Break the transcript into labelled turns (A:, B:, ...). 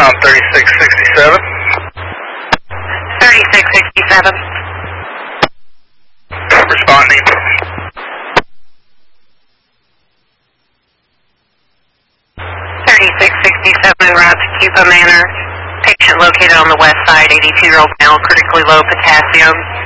A: on 3667.
B: 3667.
A: Responding.
B: 3667 route to Cuba Manor. Patient located on the west side, 82-year-old male, critically low potassium.